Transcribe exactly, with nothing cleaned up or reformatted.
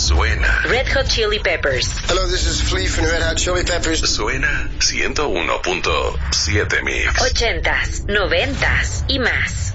Suena. Red Hot Chili Peppers. Hello, this is Flea from Red Hot Chili Peppers. Suena ciento uno punto siete Mix. Ochentas, noventas y más.